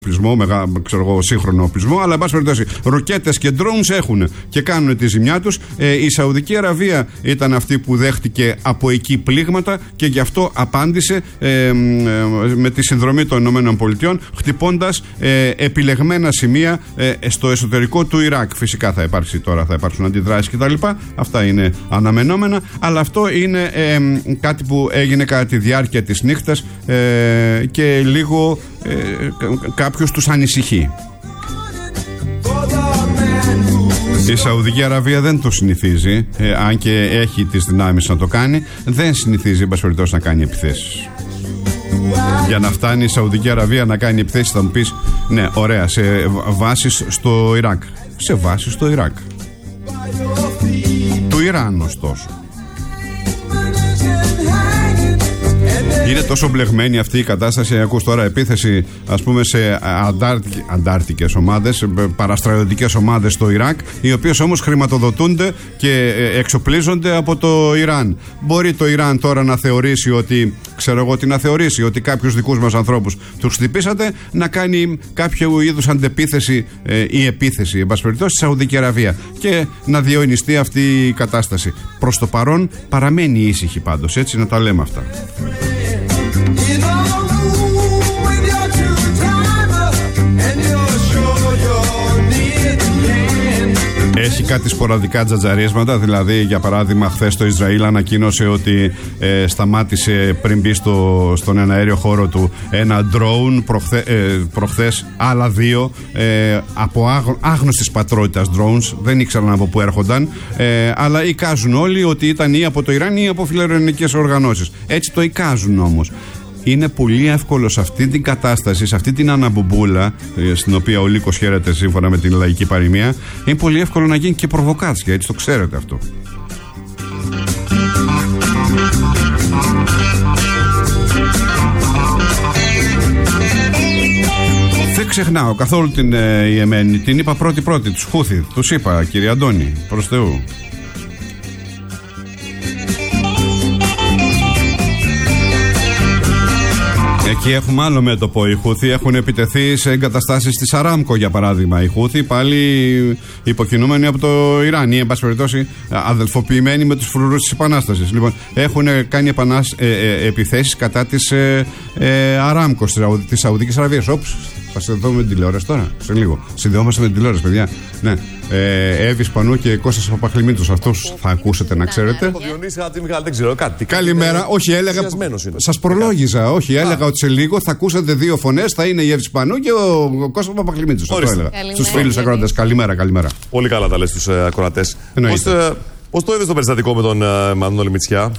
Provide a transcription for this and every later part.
σύγχρονο οπλισμό, αλλά εν πάση περιπτώσει ροκέτες και drones έχουν και κάνουν τη ζημιά τους. Η Σαουδική Αραβία ήταν αυτή που δέχτηκε από εκεί πλήγματα και γι' αυτό απάντησε με τη συνδρομή των ΗΠΑ, χτυπώντας επιλεγμένα σημεία στο εσωτερικό του Ιράκ. Φυσικά θα υπάρξουν αντιδράσεις κτλ. Αυτά είναι αναμενόμενα, αλλά αυτό είναι κάτι που έγινε κατά τη διάρκεια της νύχτας και λίγο κάποιους τους ανησυχεί. Η Σαουδική Αραβία δεν το συνηθίζει, αν και έχει τις δυνάμεις να το κάνει, δεν συνηθίζει εν πάση περιπτώσει να κάνει επιθέσεις. Για να φτάνει η Σαουδική Αραβία να κάνει επιθέσεις, θα μου πεις, ναι, ωραία, σε βάσεις στο Ιράκ. Σε βάσεις στο Ιράκ. Του Ιράν, ωστόσο. Είναι τόσο μπλεγμένη αυτή η κατάσταση. Ακούς τώρα επίθεση, ας πούμε, σε αντάρτικες ομάδες, παραστρατιωτικές ομάδες στο Ιράκ, οι οποίες όμως χρηματοδοτούνται και εξοπλίζονται από το Ιράν. Μπορεί το Ιράν τώρα να θεωρήσει ότι, ότι κάποιους δικούς μας ανθρώπους τους χτυπήσατε, να κάνει κάποιο είδους αντεπίθεση ή επίθεση, εν πάση περιπτώσει, στη Σαουδική Αραβία και να διαιωνιστεί αυτή η κατάσταση. Προς το παρόν παραμένει ήσυχη πάντως, έτσι, να τα λέμε αυτά. Έχει κάτι σποραδικά τζατζαρίσματα, δηλαδή για παράδειγμα χθες το Ισραήλ ανακοίνωσε ότι σταμάτησε πριν μπει στον εναέριο χώρο του ένα drone, προχθές άλλα δύο από άγνωστης πατρότητας drones, δεν ήξεραν από πού έρχονταν, αλλά εικάζουν όλοι ότι ήταν ή από το Ιράν ή από φιλελληνικές οργανώσεις. Έτσι το εικάζουν όμως. Είναι πολύ εύκολο σε αυτή την κατάσταση, σε αυτή την αναμπομπούλα, στην οποία ο λύκος χαίρεται σύμφωνα με την λαϊκή παροιμία, είναι πολύ εύκολο να γίνει και προβοκάτσια, έτσι το ξέρετε αυτό. Δεν ξεχνάω καθόλου την Ιεμένη, την είπα πρώτη, τους Χούθι, τους είπα, κύριε Αντώνη, προς Θεού. Εκεί έχουμε άλλο μέτωπο. Οι Χούθι έχουν επιτεθεί σε εγκαταστάσεις της Αράμκο, για παράδειγμα. Οι Χούθι πάλι υποκινούμενοι από το Ιράν ή, εν πάση περιπτώσει, αδελφοποιημένοι με τους φρουρούς της Επανάστασης. Λοιπόν, έχουν κάνει επιθέσεις κατά της Αράμκο, της Σαουδικής Αραβίας. Θα συνδεθούμε με την τηλεόραση τώρα, σε λίγο. Συνδεόμαστε με την τηλεόραση, παιδιά. Ναι. Εύη Σπανού και Κώστας Παπαχλημίτος. Αυτούς θα ακούσετε, να ξέρετε. Δεν ξέρω κάτι. Καλημέρα. Όχι, έλεγα. Σας προλόγιζα. Όχι, έλεγα ότι σε λίγο θα ακούσετε δύο φωνές. Θα είναι η Εύη Σπανού και ο Κώστας Παπαχλημίτος. Αυτό έλεγα. Στους φίλους ακροατές. Καλημέρα. Πολύ καλά τα λες στους ακροατές. Πώς το είδες το περιστατικό με τον Μανώλη Μητσιά?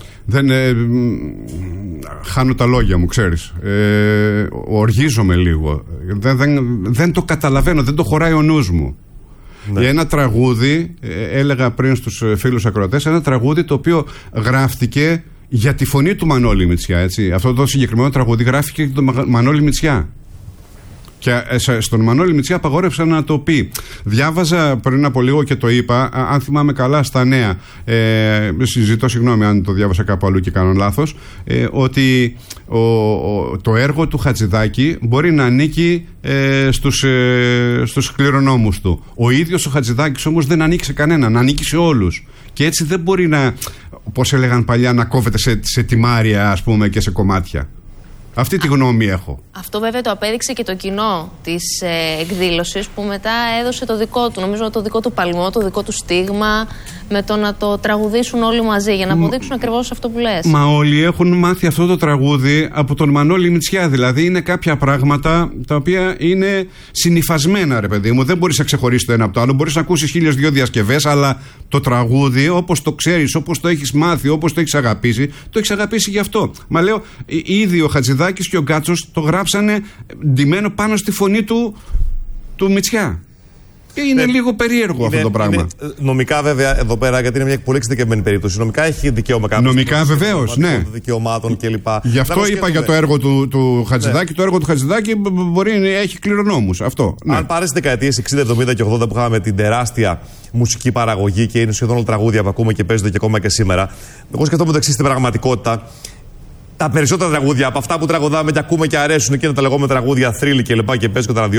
Χάνω τα λόγια μου, ξέρεις. Οργίζομαι λίγο. Δεν το καταλαβαίνω, δεν το χωράει ο νους μου. Ναι. Ένα τραγούδι, έλεγα πριν στους φίλους ακροατές, ένα τραγούδι το οποίο γράφτηκε για τη φωνή του Μανώλη Μητσιά, έτσι. Αυτό το συγκεκριμένο τραγούδι γράφτηκε για τον Μανώλη Μητσιά. Και στον Μανώλη Μητσιά απαγόρεψαν να το πει. Διάβαζα πριν από λίγο και το είπα, αν θυμάμαι καλά στα νέα, συζητώ, συγγνώμη αν το διάβασα κάπου αλλού και κάνω λάθος, ότι το έργο του Χατζηδάκη μπορεί να ανήκει στους κληρονόμους του. Ο ίδιος ο Χατζηδάκης όμως δεν ανήκει σε κανέναν, ανήκει σε όλους. Και έτσι δεν μπορεί να, όπως έλεγαν παλιά, να κόβεται σε τιμάρια, ας πούμε, και σε κομμάτια. Αυτή τη γνώμη έχω. Αυτό βέβαια το απέδειξε και το κοινό της εκδήλωσης, που μετά έδωσε το δικό του, νομίζω το δικό του παλμό, το δικό του στίγμα, με το να το τραγουδήσουν όλοι μαζί για να αποδείξουν ακριβώς αυτό που λες. Μα όλοι έχουν μάθει αυτό το τραγούδι από τον Μανώλη Μητσιά. Δηλαδή είναι κάποια πράγματα τα οποία είναι συνυφασμένα, ρε παιδί μου. Δεν μπορείς να ξεχωρίσεις το ένα από το άλλο. Μπορείς να ακούσεις 1002 διασκευές, αλλά το τραγούδι, όπως το ξέρεις, όπως το έχεις μάθει, όπως το έχεις αγαπήσει, το έχεις αγαπήσει γι' αυτό. Μα λέω, ήδη ο Χατζηδάκης και ο Γκάτσος το γράψανε ντυμένο πάνω στη φωνή του Μητσιά. Είναι λίγο περίεργο αυτό το πράγμα. Νομικά, βέβαια, εδώ πέρα, γιατί είναι μια πολύ εξειδικευμένη περίπτωση. Νομικά έχει δικαίωμα κάποιο. Νομικά, βεβαίως, ναι. Δικαιωμάτων κλπ. Γι' αυτό είπα για το έργο του Χατζηδάκη. Ναι. Το έργο του Χατζηδάκη έχει κληρονόμους. Αυτό. Ναι. Αν πάρει τις δεκαετίες 60, 70 και 80 που είχαμε την τεράστια μουσική παραγωγή και είναι σχεδόν όλα τραγούδια που ακούμε και παίζονται και ακόμα και σήμερα. Εγώ σκεφτόμαι το εξής στην πραγματικότητα. Τα περισσότερα τραγούδια από αυτά που τραγουδάμε και ακούμε και αρέσουν και είναι τα λεγόμενα τραγούδια θρύλοι και λοιπά και παίζουν και τα